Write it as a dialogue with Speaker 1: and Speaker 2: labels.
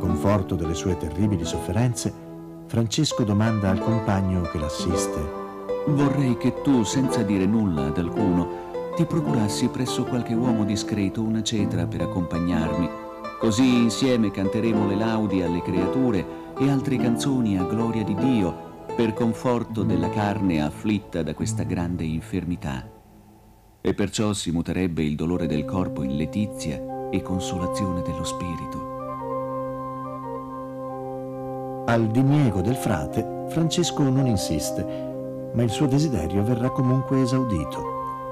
Speaker 1: conforto delle sue terribili sofferenze, Francesco domanda al compagno che l'assiste:
Speaker 2: Vorrei che tu, senza dire nulla ad alcuno, ti procurassi presso qualche uomo discreto una cetra per accompagnarmi. Così insieme canteremo le laudi alle creature e altre canzoni a gloria di Dio, per conforto della carne afflitta da questa grande infermità. E perciò si muterebbe il dolore del corpo in letizia e consolazione dello spirito.
Speaker 1: Al diniego del frate, Francesco non insiste, ma il suo desiderio verrà comunque esaudito.